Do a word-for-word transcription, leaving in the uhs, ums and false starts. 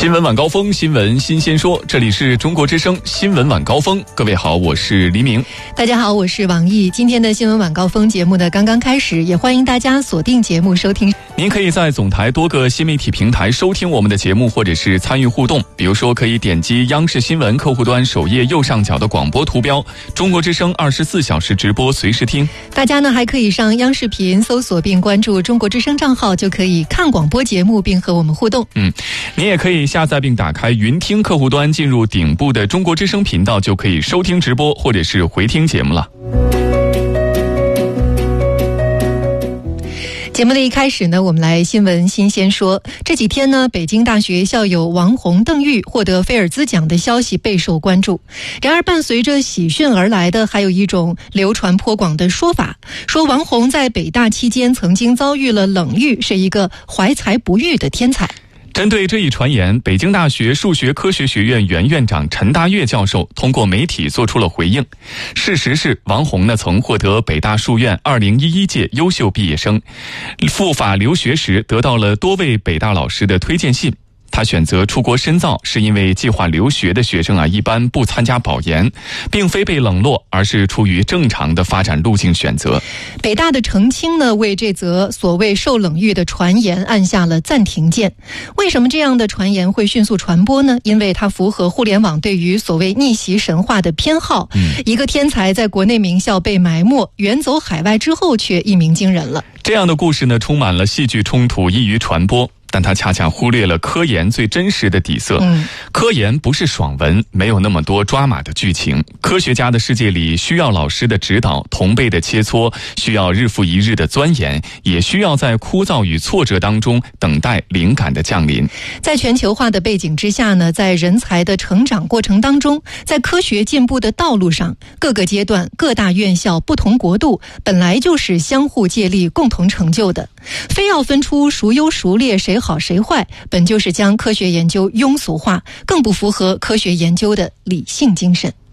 新闻晚高峰，新闻新鲜说，这里是中国之声新闻晚高峰。各位好，我是黎明。 大家好，我是王毅。今天的新闻晚高峰节目呢刚刚开始，也欢迎大家锁定节目收听。 您可以在总台多个新媒体平台收听我们的节目，或者是参与互动。比如说，可以点击央视新闻客户端首页右上角的广播图标，中国之声二十四小时直播，随时听。 大家呢还可以上央视频搜索并关注中国之声账号，就可以看广播节目并和我们互动。 嗯，您也可以下载并打开云听客户端，进入顶部的中国之声频道，就可以收听直播或者是回听节目了。 节目的一开始呢，我们来新闻新鲜说。这几天呢，北京大学校友王红、邓玉获得菲尔兹奖的消息备受关注。然而，伴随着喜讯而来的，还有一种流传颇广的说法，说王红在北大期间曾经遭遇了冷遇，是一个怀才不遇的天才。 针对这一传言，北京大学数学科学学院原院长陈大跃教授通过媒体做出了回应。事实是，王红呢曾获得北大数院二零一一届优秀毕业生，赴法留学时得到了多位北大老师的推荐信。他选择出国深造，是因为计划留学的学生啊，一般不参加保研，并非被冷落，而是出于正常的发展路径选择。 北大的澄清呢，为这则所谓受冷遇的传言按下了暂停键。为什么这样的传言会迅速传播呢？因为它符合互联网对于所谓逆袭神话的偏好。嗯、一个天才在国内名校被埋没，远走海外之后却一鸣惊人了。 这样的故事呢，充满了戏剧冲突，易于传播。但他恰恰忽略了科研最真实的底色。嗯，科研不是爽文，没有那么多抓马的剧情。科学家的世界里需要老师的指导，同辈的切磋，需要日复一日的钻研，也需要在枯燥与挫折当中等待灵感的降临。 在全球化的背景之下呢，在人才的成长过程当中，在科学进步的道路上，各个阶段、各大院校、不同国度，本来就是相互借力、共同成就的。非要分出孰优孰劣、谁好谁坏，本就是将科学研究庸俗化，更不符合科学研究的理性精神。